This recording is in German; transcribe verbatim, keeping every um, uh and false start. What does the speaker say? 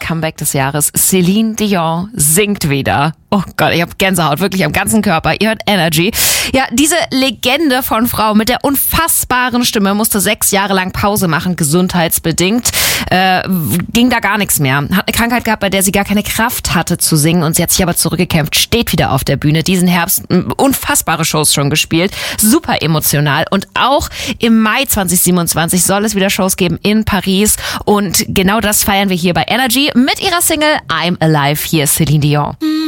Comeback des Jahres. Celine Dion singt wieder. Oh Gott, ich habe Gänsehaut, wirklich am ganzen Körper. Ihr hört Energy. Ja, diese Legende von Frau mit der unfassbaren Stimme musste sechs Jahre lang Pause machen, gesundheitsbedingt. Äh, ging da gar nichts mehr. Hat eine Krankheit gehabt, bei der sie gar keine Kraft hatte zu singen und sie hat sich aber zurückgekämpft, steht wieder auf der Bühne. Diesen Herbst unfassbare Shows schon gespielt, super emotional und auch im Mai zwanzig siebenundzwanzig soll es wieder Shows geben in Paris und genau das feiern wir hier bei Energy mit ihrer Single I'm Alive. Hier ist Celine Dion.